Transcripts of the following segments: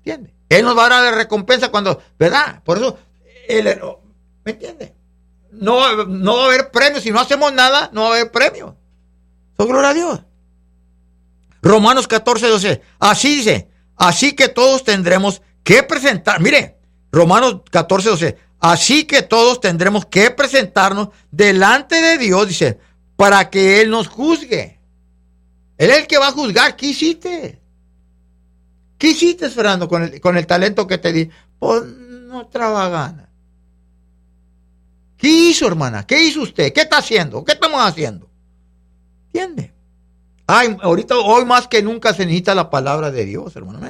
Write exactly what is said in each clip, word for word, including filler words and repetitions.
¿Entiende? Él nos va a dar la recompensa cuando, ¿verdad? Por eso, él, ¿me entiende? No, no va a haber premio. Si no hacemos nada, no va a haber premio. So, gloria a Dios. Romanos catorce, doce. Así dice, así que todos tendremos que presentar. Mire, Romanos catorce, doce. Así que todos tendremos que presentarnos delante de Dios, dice, para que Él nos juzgue. Él es el que va a juzgar. ¿Qué hiciste? ¿Qué hiciste, Fernando, con el, con el talento que te di? Pues no traba gana. ¿Qué hizo, hermana? ¿Qué hizo usted? ¿Qué está haciendo? ¿Qué estamos haciendo? ¿Entiende? Ay, ahorita, hoy más que nunca se necesita la palabra de Dios, hermano.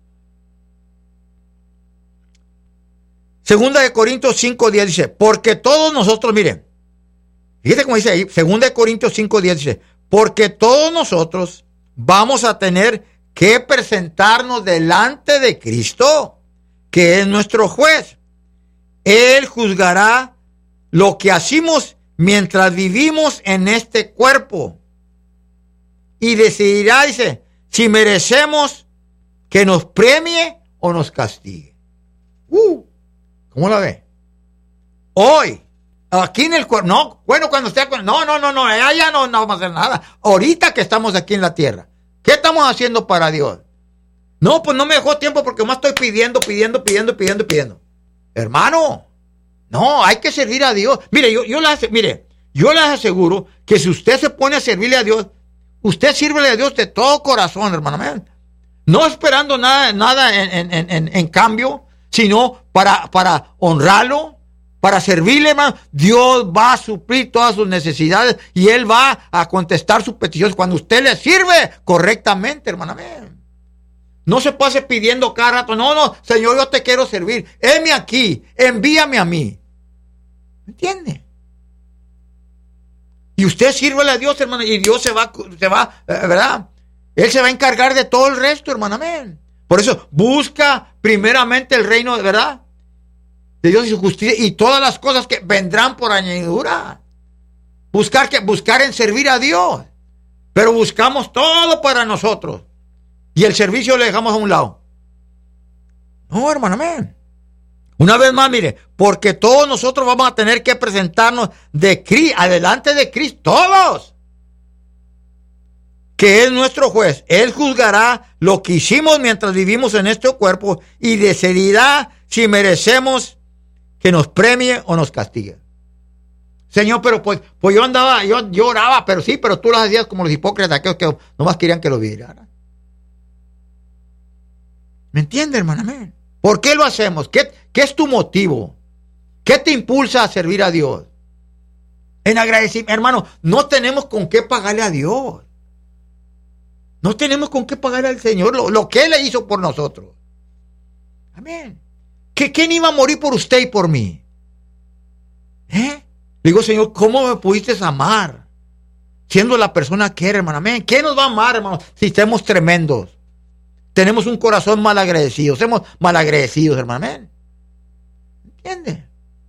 Segunda de Corintios cinco diez dice, porque todos nosotros, miren, fíjate cómo dice ahí, Segunda de Corintios cinco diez dice, porque todos nosotros vamos a tener que presentarnos delante de Cristo, que es nuestro juez. Él juzgará lo que hacemos mientras vivimos en este cuerpo y decidirá, dice, si merecemos que nos premie o nos castigue. Uh, ¿Cómo la ve? Hoy, aquí en el cuerpo, no, bueno, cuando esté, no, no, no, no, allá no, no vamos a hacer nada. Ahorita que estamos aquí en la tierra, ¿qué estamos haciendo para Dios? No, pues no me dejó tiempo porque más estoy pidiendo, pidiendo, pidiendo, pidiendo, pidiendo. Hermano, no, hay que servir a Dios. Mire, yo, yo les, mire, yo les aseguro que si usted se pone a servirle a Dios, usted sirve a Dios de todo corazón, hermano. No esperando nada, nada en, en, en, en cambio, sino para, para honrarlo, para servirle, hermano. Dios va a suplir todas sus necesidades y Él va a contestar sus peticiones cuando usted le sirve correctamente, hermano. No se pase pidiendo cada rato, no, no, Señor, yo te quiero servir. Heme aquí, envíame a mí. ¿Me entiende? Y usted sírvele a Dios, hermano, y Dios se va, se va, ¿verdad? Él se va a encargar de todo el resto, hermano, amén. Por eso, busca primeramente el reino, ¿verdad?, de Dios y su justicia, y todas las cosas que vendrán por añadidura. Buscar que, buscar en servir a Dios. Pero buscamos todo para nosotros. Y el servicio le dejamos a un lado. No, hermano, amén. Una vez más, mire, porque todos nosotros vamos a tener que presentarnos de Cristo, adelante de Cristo, todos, que es nuestro juez. Él juzgará lo que hicimos mientras vivimos en este cuerpo y decidirá si merecemos que nos premie o nos castigue. Señor, pero pues, pues yo andaba, yo, yo oraba, pero sí, pero tú lo hacías como los hipócritas, aquellos que nomás querían que lo vieran. ¿Me entiende, hermano? Amén. ¿Por qué lo hacemos? ¿Qué, ¿Qué es tu motivo? ¿Qué te impulsa a servir a Dios? En agradecimiento, hermano, no tenemos con qué pagarle a Dios. No tenemos con qué pagarle al Señor lo, lo que Él le hizo por nosotros. Amén. ¿Que quién iba a morir por usted y por mí? ¿Eh? Le digo, Señor, ¿cómo me pudiste amar? Siendo la persona que eres, hermano. Amén. ¿Quién nos va a amar, hermano, si estemos tremendos? Tenemos un corazón malagradecido. Somos malagradecidos, hermano. Amén. ¿Entiende?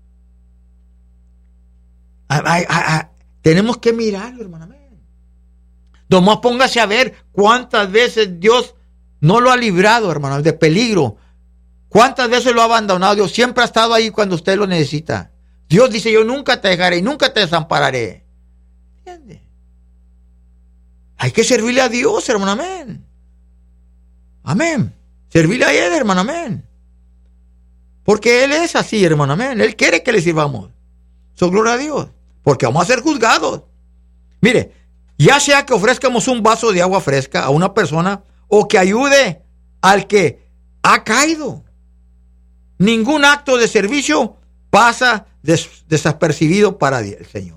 Ay, ay, ay, tenemos que mirarlo, hermano. Amén. Nomás póngase a ver cuántas veces Dios no lo ha librado, hermano, de peligro. Cuántas veces lo ha abandonado. Dios siempre ha estado ahí cuando usted lo necesita. Dios dice, yo nunca te dejaré y nunca te desampararé. ¿Entiende? Hay que servirle a Dios, hermano. Amén. Amén. Servirle a Él, hermano. Amén. Porque Él es así, hermano. Amén. Él quiere que le sirvamos. So, gloria a Dios. Porque vamos a ser juzgados. Mire, ya sea que ofrezcamos un vaso de agua fresca a una persona o que ayude al que ha caído. Ningún acto de servicio pasa des- desapercibido para el Señor.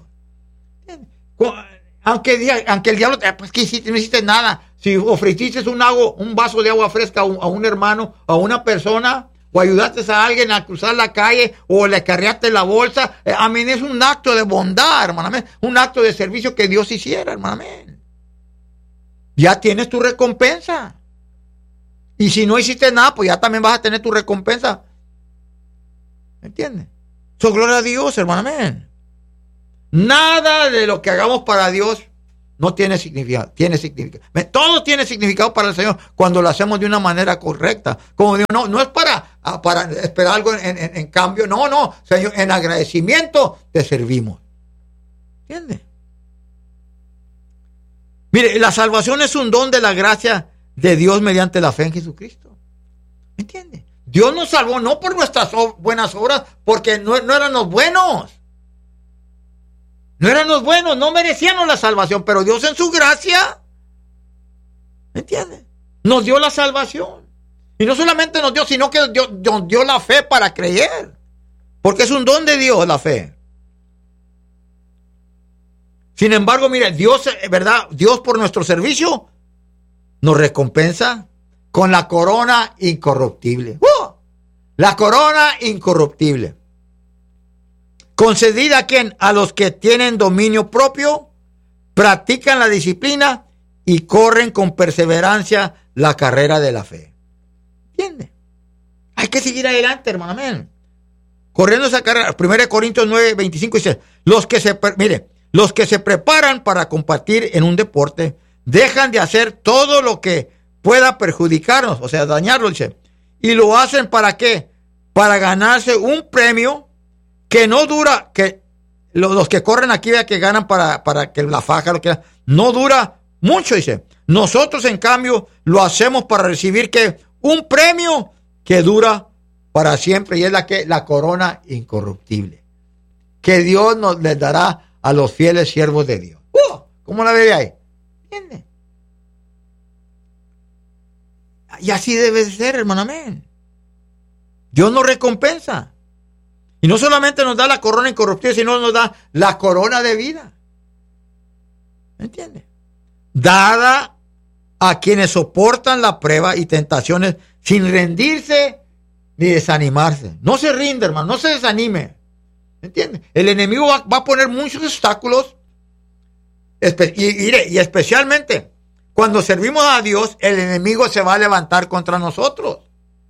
Aunque, aunque el diablo, pues que hiciste, no hiciste nada. Si ofreciste un, agua, un vaso de agua fresca a un, a un hermano, a una persona, o ayudaste a alguien a cruzar la calle, o le cargaste la bolsa, eh, amén, es un acto de bondad, hermano, amén, un acto de servicio que Dios hiciera, hermano, amén. Ya tienes tu recompensa. Y si no hiciste nada, pues ya también vas a tener tu recompensa. ¿Me entiendes? So, gloria a Dios, hermano, amén. Nada de lo que hagamos para Dios no tiene significado. Tiene significado. Todo tiene significado para el Señor cuando lo hacemos de una manera correcta. Como digo, no, no es para, para esperar algo en, en, en cambio. No, no, Señor, en agradecimiento te servimos. ¿Entiendes? Mire, la salvación es un don de la gracia de Dios mediante la fe en Jesucristo. ¿Me entiende? Dios nos salvó no por nuestras buenas obras, porque no, no éramos buenos. No éramos buenos, no merecíamos la salvación, pero Dios en su gracia, ¿me entiende? Nos dio la salvación. Y no solamente nos dio, sino que Dios, nos dio la fe para creer. Porque es un don de Dios la fe. Sin embargo, mire, Dios, ¿verdad? Dios por nuestro servicio nos recompensa con la corona incorruptible. ¡Uh! La corona incorruptible. Concedida a quién? A los que tienen dominio propio, practican la disciplina y corren con perseverancia la carrera de la fe. ¿Entiende? Hay que seguir adelante, hermano. Amén. Corriendo esa carrera. primera de Corintios nueve, veinticinco dice, los que se, mire, los que se preparan para competir en un deporte, dejan de hacer todo lo que pueda perjudicarnos, o sea, dañarlo, dice. ¿Y lo hacen para qué? Para ganarse un premio que no dura, que los, los que corren aquí, vea que ganan para, para que la faja, lo que no dura mucho, dice. Nosotros, en cambio, lo hacemos para recibir que un premio que dura para siempre, y es la que la corona incorruptible, que Dios nos les dará a los fieles siervos de Dios. ¡Uh! ¿Cómo la ve ahí? ¿Entiende? Y así debe ser, hermano, amén. Dios nos recompensa. Y no solamente nos da la corona incorruptible, sino nos da la corona de vida. ¿Me entiende? Dada a quienes soportan la prueba y tentaciones sin rendirse ni desanimarse. No se rinde, hermano, no se desanime. ¿Me entiende? El enemigo va, va a poner muchos obstáculos. Espe- y, y, y especialmente cuando servimos a Dios, el enemigo se va a levantar contra nosotros.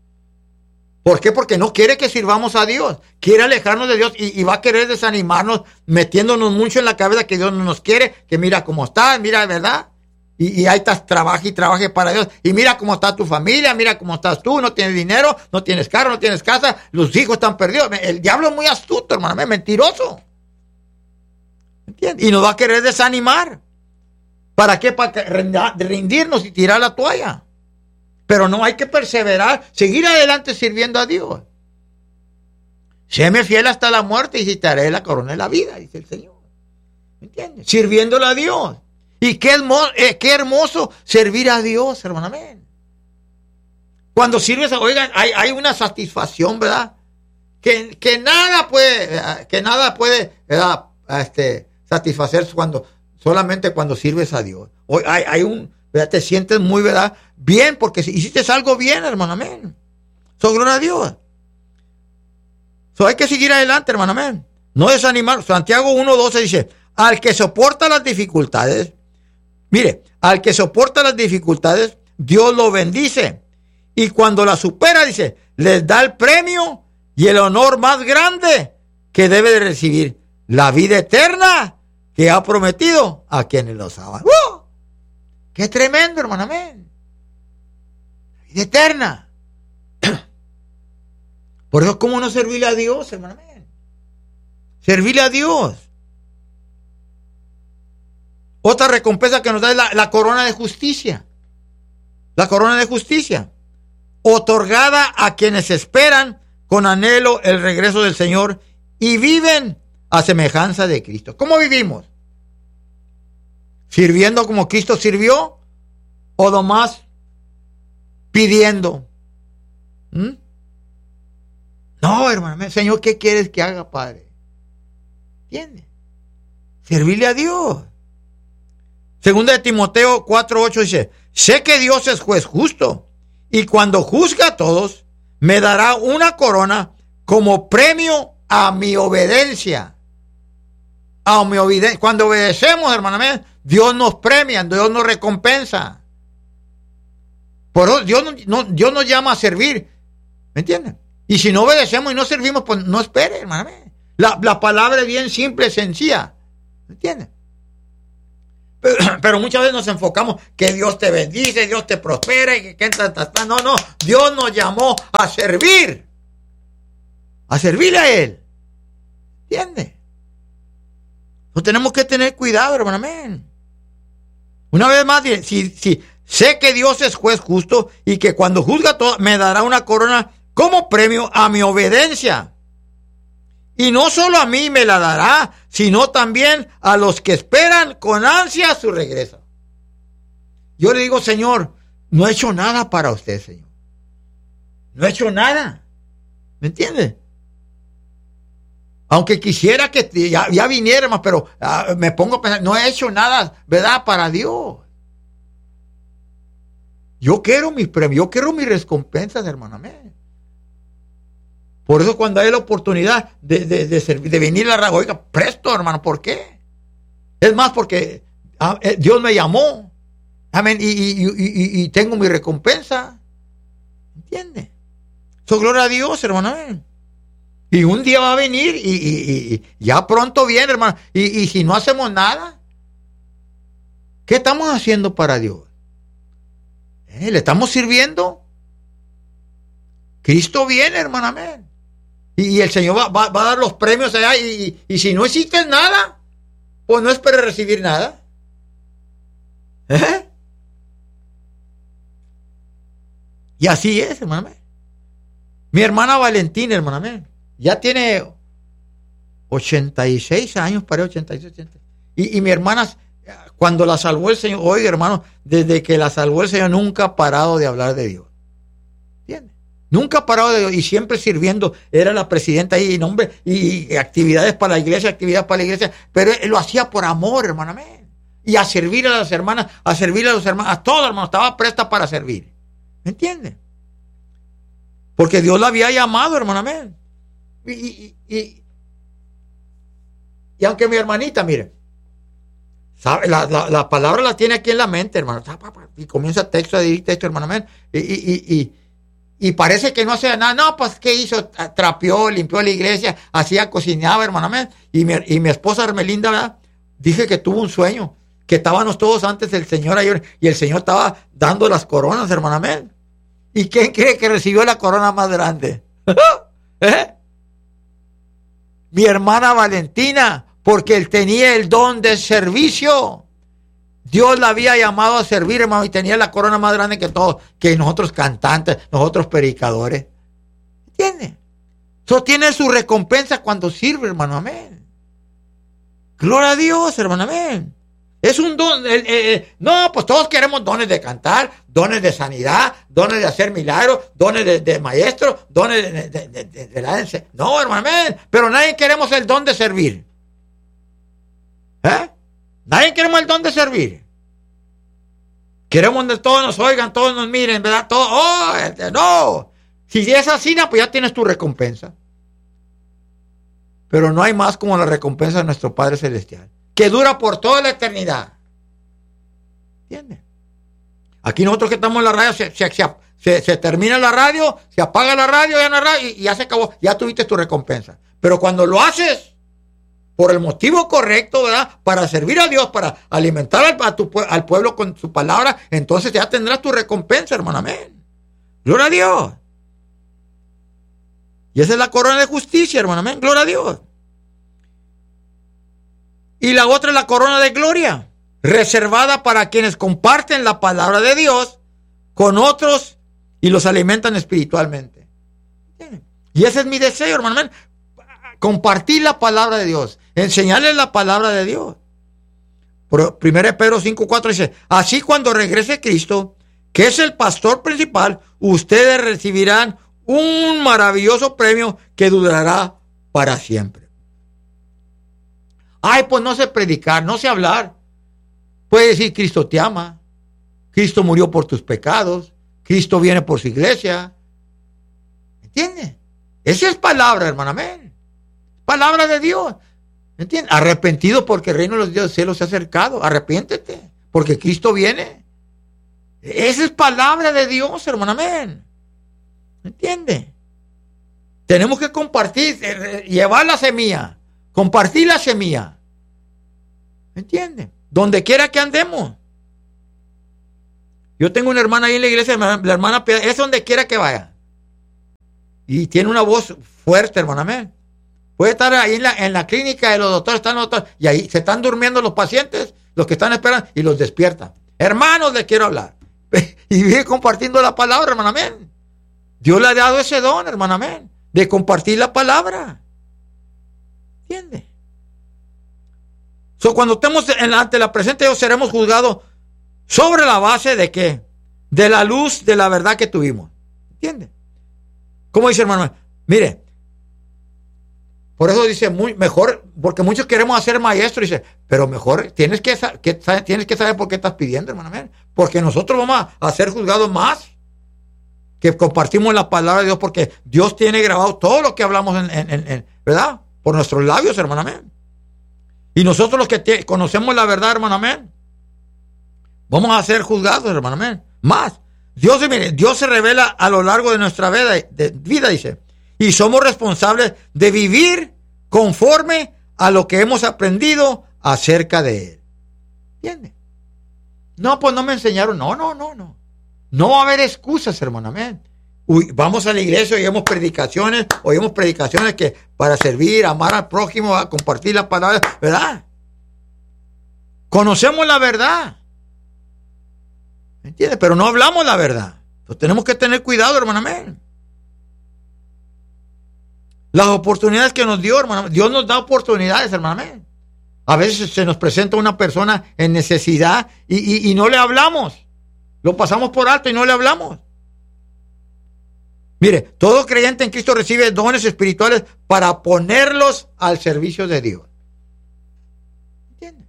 ¿Por qué? Porque no quiere que sirvamos a Dios. Quiere alejarnos de Dios y, y va a querer desanimarnos, metiéndonos mucho en la cabeza que Dios no nos quiere, que mira cómo estás, mira, ¿verdad? Y, y ahí estás, trabaja y trabaje para Dios. Y mira cómo está tu familia, mira cómo estás tú, no tienes dinero, no tienes carro, no tienes casa, los hijos están perdidos. El diablo es muy astuto, hermano, es mentiroso. ¿Entiendes? Y nos va a querer desanimar. ¿Para qué? Para rendirnos y tirar la toalla. Pero no, hay que perseverar, seguir adelante sirviendo a Dios. Séme fiel hasta la muerte y si te haré la corona de la vida, dice el Señor. ¿Me entiendes? Sirviéndole a Dios. Y qué hermoso, eh, qué hermoso servir a Dios, hermano. Amén. Cuando sirves, oigan, hay, hay una satisfacción, ¿verdad? Que, que nada puede, que nada puede, ¿verdad? Este, satisfacer cuando, solamente cuando sirves a Dios. Hoy hay, hay un, ¿verdad? Te sientes muy, ¿verdad? Bien, porque hiciste algo bien, hermano. Amén. So, gloria a Dios. So, hay que seguir adelante, hermano. Amén. No desanimar. Santiago uno doce dice, al que soporta las dificultades, mire, al que soporta las dificultades, Dios lo bendice. Y cuando la supera, dice, les da el premio y el honor más grande que debe de recibir, la vida eterna que ha prometido a quienes los aman. ¡Uh! ¡Qué tremendo, hermano! Amén. La vida eterna. Por eso, ¿cómo no servirle a Dios, hermano? Amén. Servirle a Dios. Otra recompensa que nos da es la, la corona de justicia. La corona de justicia. Otorgada a quienes esperan con anhelo el regreso del Señor y viven a semejanza de Cristo. ¿Cómo vivimos? ¿Sirviendo como Cristo sirvió? ¿O nomás pidiendo? ¿Mm? No, hermano, Señor, ¿qué quieres que haga, Padre? ¿Entiendes? Servirle a Dios. Segunda de Timoteo cuatro ocho dice, sé que Dios es juez justo y cuando juzga a todos, me dará una corona como premio a mi obediencia. A mi obediencia. Cuando obedecemos, hermano, Dios nos premia, Dios nos recompensa. Por eso Dios, no, Dios nos llama a servir. ¿Me entienden? Y si no obedecemos y no servimos, pues no espere, hermano. La, la palabra es bien simple, sencilla. ¿Me entienden? Pero, pero muchas veces nos enfocamos que Dios te bendice, Dios te prospera y que, que ta, ta, ta. No, no, Dios nos llamó a servir, a servirle a Él. ¿Entiendes? No tenemos que tener cuidado, hermano. Amén. Una vez más, si, si sé que Dios es juez justo y que cuando juzga todo me dará una corona como premio a mi obediencia. Y no solo a mí me la dará, sino también a los que esperan con ansia su regreso. Yo le digo, Señor, no he hecho nada para usted, Señor. No he hecho nada. ¿Me entiende? Aunque quisiera que ya, ya viniera, pero uh, me pongo a pensar, no he hecho nada, ¿verdad? Para Dios. Yo quiero mis premios, yo quiero mis recompensas, hermano. Amén. Por eso cuando hay la oportunidad de, de, de, servir, de venir a la radio, oiga, presto, hermano, ¿por qué? Es más, porque ah, Dios me llamó, amén, y, y, y, y, y tengo mi recompensa. ¿Entiende? So, gloria a Dios, hermano, amén. Y un día va a venir y, y, y ya pronto viene, hermano. Y, y si no hacemos nada, ¿qué estamos haciendo para Dios? ¿Eh? ¿Le estamos sirviendo? Cristo viene, hermano, amén. Y el Señor va, va, va a dar los premios allá. Y, y, y si no hiciste nada, pues no esperes recibir nada. ¿Eh? Y así es, hermano. Mi hermana Valentina, hermano, ya tiene ochenta y seis años, para ochenta y seis, ochenta. Y, y mi hermana, cuando la salvó el Señor, oiga, hermano, desde que la salvó el Señor, nunca ha parado de hablar de Dios. ¿Entiendes? Nunca ha parado de Dios y siempre sirviendo. Era la presidenta ahí, y, nombre, y, y actividades para la iglesia, actividades para la iglesia, pero él lo hacía por amor, hermano, amén. Y a servir a las hermanas, a servir a los hermanos, a todos, hermano, estaba presta para servir. ¿Me entiendes? Porque Dios la había llamado, hermano, amén. Y, y, y, y aunque mi hermanita, mire, sabe, la, la, la palabra la tiene aquí en la mente, hermano, y comienza texto a dirigir texto, hermano, amén. Y, y, y, y Y parece que no hacía nada. No, pues, ¿qué hizo? Trapeó, limpió la iglesia, hacía, cocinaba, hermano. Y mi, y mi esposa Hermelinda, ¿verdad? Dije que tuvo un sueño, que estábamos todos antes del Señor ayer, y el Señor estaba dando las coronas, hermano. ¿Y quién cree que recibió la corona más grande? ¿Eh? Mi hermana Valentina, porque él tenía el don de servicio. Dios la había llamado a servir, hermano, y tenía la corona más grande que todos, que nosotros cantantes, nosotros predicadores. ¿Entiendes? Eso tiene su recompensa cuando sirve, hermano, amén. Gloria a Dios, hermano, amén. Es un don. Eh, eh, no, pues todos queremos dones de cantar, dones de sanidad, dones de hacer milagros, dones de, de maestro, dones de, de, de, de, de la... No, hermano, amén. Pero nadie queremos el don de servir. ¿Eh? Nadie queremos el don de servir. Queremos que todos nos oigan, todos nos miren, ¿verdad? Todo, oh, no. Si es así, pues ya tienes tu recompensa. Pero no hay más como la recompensa de nuestro Padre Celestial, que dura por toda la eternidad. ¿Entiendes? Aquí nosotros que estamos en la radio, se, se, se, se termina la radio, se apaga la radio, ya no hay radio, y, y ya se acabó, ya tuviste tu recompensa. Pero cuando lo haces por el motivo correcto, ¿verdad? Para servir a Dios, para alimentar al, a tu, al pueblo con su palabra, entonces ya tendrás tu recompensa, hermano, amén. Gloria a Dios. Y esa es la corona de justicia, hermano, amén. Gloria a Dios. Y la otra es la corona de gloria, reservada para quienes comparten la palabra de Dios con otros y los alimentan espiritualmente. Y ese es mi deseo, hermano, amén. Compartir la palabra de Dios, enseñarles la palabra de Dios. primero de Pedro cinco cuatro dice: así cuando regrese Cristo, que es el pastor principal, ustedes recibirán un maravilloso premio que durará para siempre. Ay, pues no sé predicar, no sé hablar. Puede decir: Cristo te ama, Cristo murió por tus pecados, Cristo viene por su iglesia. ¿Entiendes? Esa es palabra, hermano, amén. Palabra de Dios. ¿Entiendes? Arrepentido porque el reino de los cielos se ha acercado. Arrepiéntete porque Cristo viene. Esa es palabra de Dios, hermano, amén. ¿Entiendes? Tenemos que compartir, llevar la semilla, compartir la semilla. ¿Entiendes? donde quiera que andemos. Yo tengo una hermana ahí en la iglesia, la hermana Piedad, es donde quiera que vaya. Y tiene una voz fuerte, hermana, amén. Puede estar ahí en la, en la clínica de los doctores, están los doctores, y ahí se están durmiendo los pacientes, los que están esperando, y los despiertan. Hermanos, les quiero hablar. Y vive compartiendo la palabra, hermana, amén. Dios le ha dado ese don, hermana, amén, de compartir la palabra. ¿Entiende? So, cuando estemos en la, ante la presente de Dios, seremos juzgados sobre la base de qué? De la luz de la verdad que tuvimos. ¿Entiende? ¿Cómo dice, hermano? Mire, por eso dice, muy mejor, porque muchos queremos hacer maestro, dice, pero mejor tienes que, que, tienes que saber por qué estás pidiendo, hermano. Porque nosotros vamos a ser juzgados más que compartimos la palabra de Dios, porque Dios tiene grabado todo lo que hablamos, en, en, en ¿verdad? Por nuestros labios, hermano. Y nosotros los que te, conocemos la verdad, hermano, amén, vamos a ser juzgados, hermano, amén. Más. Dios, mire, Dios se revela a lo largo de nuestra vida, de vida, dice, y somos responsables de vivir conforme a lo que hemos aprendido acerca de Él. ¿Entiende? No, pues no me enseñaron. No, no, no, no. No va a haber excusas, hermano, amén. Uy, vamos a la iglesia, oímos predicaciones, oímos predicaciones que para servir, amar al prójimo, a compartir la palabra, ¿verdad? Conocemos la verdad. ¿Entiendes? Pero no hablamos la verdad. Entonces tenemos que tener cuidado, hermano, amén. Las oportunidades que nos dio, hermano, Dios nos da oportunidades, hermano, amén. A veces se nos presenta una persona en necesidad y, y, y no le hablamos. Lo pasamos por alto y no le hablamos. Mire, todo creyente en Cristo recibe dones espirituales para ponerlos al servicio de Dios. ¿Entiendes?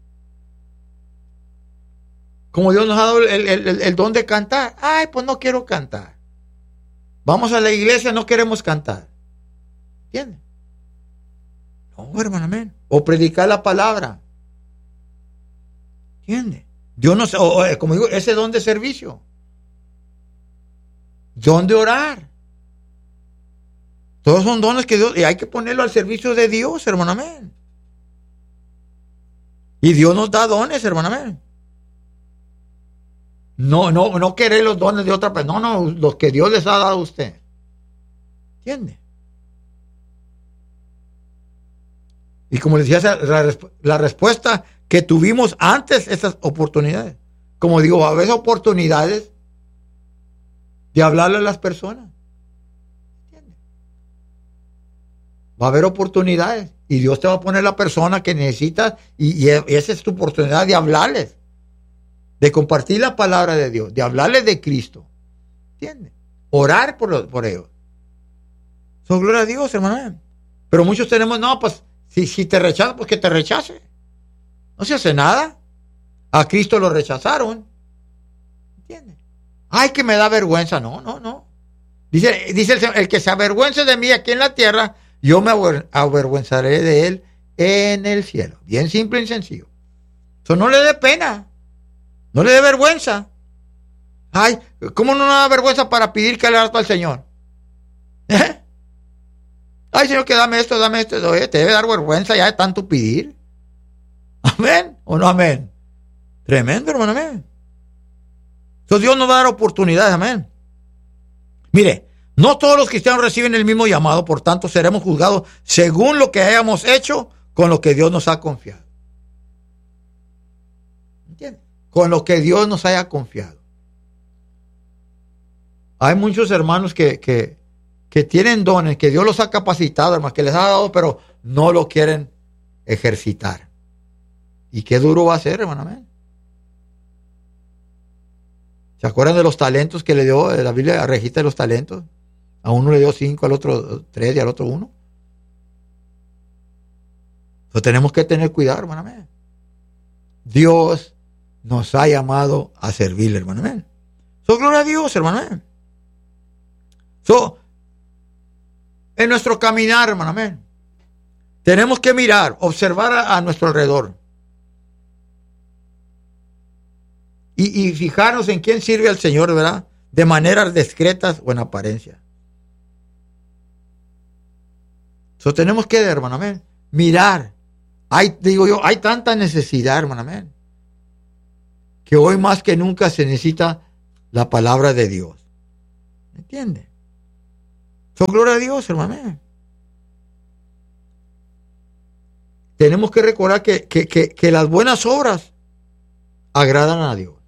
Como Dios nos ha dado el, el, el, el don de cantar. Ay, pues no quiero cantar. Vamos a la iglesia, no queremos cantar. ¿Entiendes? No, hermano, amén. O predicar la palabra. ¿Entiendes? Dios nos, o, o, como digo, ese don de servicio. Don de orar. Todos son dones que Dios, y hay que ponerlo al servicio de Dios, hermano, amén. Y Dios nos da dones, hermano, amén. No, no, no querer los dones de otra persona, no, no, los que Dios les ha dado a usted. ¿Entiende? Y como les decía, la, la respuesta que tuvimos antes esas oportunidades. Como digo, a veces oportunidades de hablarle a las personas. ¿Entiendes? Va a haber oportunidades y Dios te va a poner la persona que necesitas y, y esa es tu oportunidad de hablarles, de compartir la palabra de Dios, de hablarles de Cristo. ¿Entiendes? Orar por, los, por ellos. Son gloria a Dios, hermano. Pero muchos tenemos, no, pues si, si te rechazan, pues que te rechace. No se hace nada. A Cristo lo rechazaron. ¿Entiendes? Ay, que me da vergüenza. No, no, no. Dice, dice el Señor, el que se avergüence de mí aquí en la tierra, yo me avergüenzaré de él en el cielo. Bien simple y sencillo. Eso no le dé pena. No le dé vergüenza. Ay, ¿cómo no me da vergüenza para pedir que le haga al Señor? ¿Eh? Ay, Señor, que dame esto, dame esto. Oye, te debe dar vergüenza ya de tanto pedir. Amén o no amén. Tremendo, hermano, amén. Entonces Dios nos va a dar oportunidades, amén. Mire, no todos los cristianos reciben el mismo llamado, por tanto seremos juzgados según lo que hayamos hecho con lo que Dios nos ha confiado. ¿Entiendes? Con lo que Dios nos haya confiado. Hay muchos hermanos que, que, que tienen dones, que Dios los ha capacitado, hermanos, que les ha dado, pero no lo quieren ejercitar. Y qué duro va a ser, hermano, amén. ¿Se acuerdan de los talentos que le dio la Biblia? Registra los talentos. A uno le dio cinco, al otro tres y al otro uno. Entonces tenemos que tener cuidado, hermano, amén. Dios nos ha llamado a servirle, hermano, amén. So, gloria a Dios, hermano, amén. So, en nuestro caminar, hermano, amén, tenemos que mirar, observar a, a nuestro alrededor. Y, y fijarnos en quién sirve al Señor, ¿verdad? De maneras discretas o en apariencia. Eso tenemos que, hermano, amén, mirar. Hay, digo yo, hay tanta necesidad, hermano, amén. que hoy más que nunca se necesita la palabra de Dios. ¿Me entiende? So, gloria a Dios, hermano. Tenemos que recordar que, que, que, que las buenas obras agradan a Dios.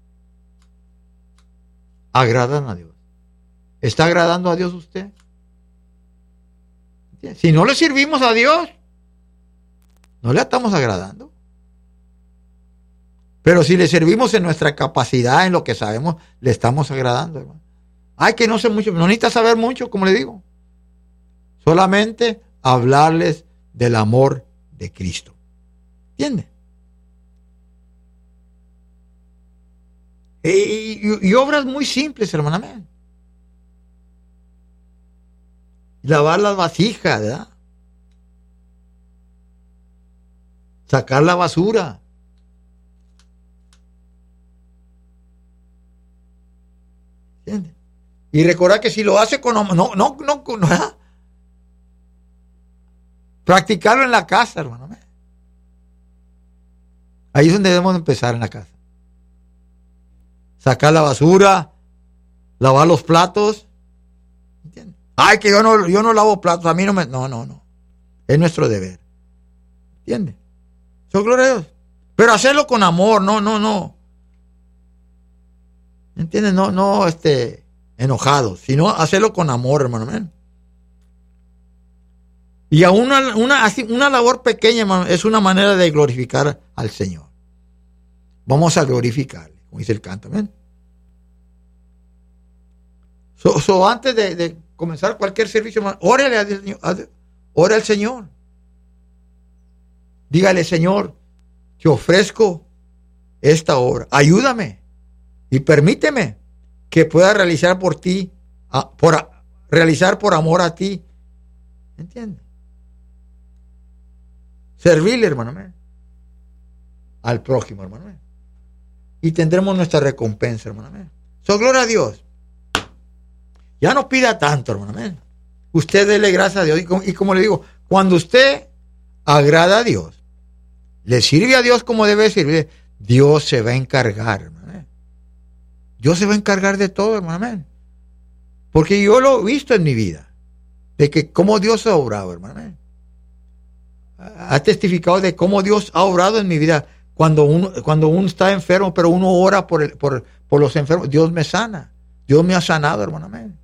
Agradan a Dios. ¿Está agradando a Dios usted? Si no le servimos a Dios, no le estamos agradando. Pero si le servimos en nuestra capacidad, en lo que sabemos, le estamos agradando, hermano. Ay, que no sé mucho, no necesita saber mucho, como le digo. Solamente hablarles del amor de Cristo. ¿Entiende? Y, y, y obras muy simples, hermano. Lavar las vasijas, ¿verdad? Sacar la basura. ¿Entiendes? Y recordar que si lo hace con... No, no, no, no, ¿verdad? Practicarlo en la casa, hermano. Ahí es donde debemos empezar, en la casa. Sacar la basura, lavar los platos. ¿Entiendes? Ay, que yo no, yo no lavo platos, a mí no me... No, no, no. Es nuestro deber. ¿Entiendes? Son gloria a Dios. Pero hacerlo con amor, no, no, no. ¿Entiendes? No, no, este, enojados, sino hacerlo con amor, hermano. ¿Ven? Y a una, una, una labor pequeña, hermano, es una manera de glorificar al Señor. Vamos a glorificarle, como dice el canto. ¿Ven? So, so antes de, de comenzar cualquier servicio, hermano, órale al Señor, ore al Señor. Dígale, Señor, te ofrezco esta obra. Ayúdame y permíteme que pueda realizar por ti, a, por a, realizar por amor a ti. ¿Entiendes? Servirle, hermano, al prójimo, hermano. Y tendremos nuestra recompensa, hermano. So, gloria a Dios. Ya no pida tanto, hermano. Usted dele gracias a Dios. Y como, y como le digo, cuando usted agrada a Dios, le sirve a Dios como debe servir, Dios se va a encargar, hermano. Dios se va a encargar de todo, hermano. Porque yo lo he visto en mi vida, de que cómo Dios ha obrado, hermano. Ha testificado de cómo Dios ha obrado en mi vida. Cuando uno, cuando uno está enfermo, pero uno ora por, el, por, por los enfermos, Dios me sana. Dios me ha sanado, hermano. Amén.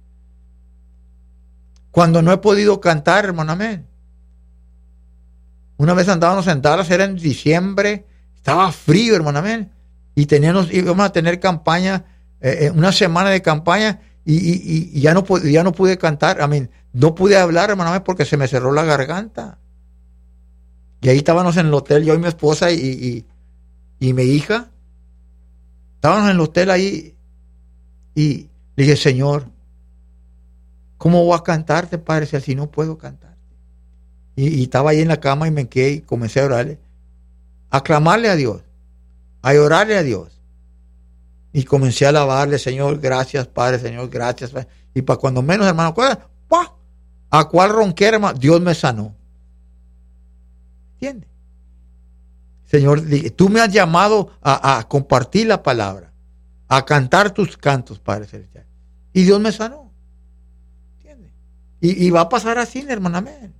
Cuando no he podido cantar, hermano. Amén. Una vez andábamos en Dallas, era en diciembre, estaba frío, hermano. Amén. Y teníamos, íbamos a tener campaña, eh, una semana de campaña, y, y, y ya, no, ya no pude cantar. Amén. No pude hablar, hermano, amén, porque se me cerró la garganta. Y ahí estábamos en el hotel, yo y mi esposa y, y, y mi hija. Estábamos en el hotel ahí y le dije, Señor, ¿cómo voy a cantarte, Padre, si así no puedo cantar? Y, y estaba ahí en la cama y me quedé y comencé a orarle, a clamarle a Dios, a orarle a Dios. Y comencé a alabarle, Señor, gracias, Padre, Señor, gracias. Padre. Y para cuando menos, hermano, ¡pah! ¿A cuál ronquera, hermano? Dios me sanó. ¿Entiendes? Señor, tú me has llamado a, a compartir la palabra, a cantar tus cantos, Padre Celestial. Y Dios me sanó. ¿Entiendes? Y, y va a pasar así, hermano, amén.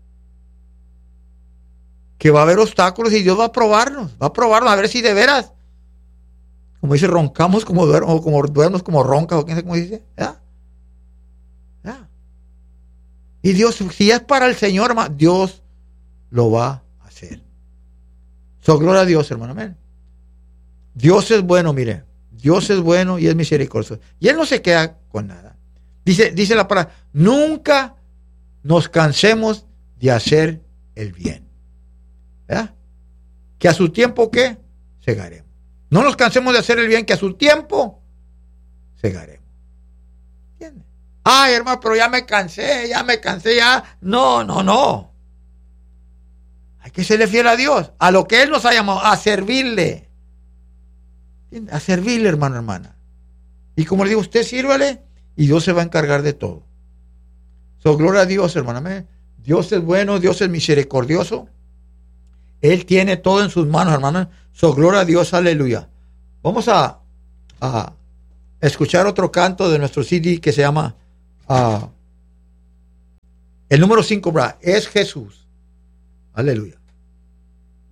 Que va a haber obstáculos y Dios va a probarnos, va a probarnos a ver si de veras, como dice, roncamos como duermos, como duermos como roncas, o quién sabe cómo dice. ¿Ya? ¿Ya? Y Dios, si es para el Señor, hermano, Dios lo va a hacer. So, gloria a Dios, hermano, amén. Dios es bueno, mire. Dios es bueno y es misericordioso. Y Él no se queda con nada. Dice, dice la palabra, nunca nos cansemos de hacer el bien. ¿Verdad? Que a su tiempo, ¿qué? Segaremos. No nos cansemos de hacer el bien, que a su tiempo segaremos. ¿Entiendes? Ay, hermano, pero ya me cansé, ya me cansé, ya. No, no, no. Hay que serle fiel a Dios, a lo que Él nos ha llamado, a servirle. ¿Entiendes? A servirle, hermano, hermana. Y como le digo, usted sírvale y Dios se va a encargar de todo. So, gloria a Dios, hermano. Amén. Dios es bueno, Dios es misericordioso. Él tiene todo en sus manos, hermano. So, gloria a Dios, aleluya. Vamos a, a escuchar otro canto de nuestro C D que se llama uh, el número cinco, ¿verdad? Es Jesús. Aleluya.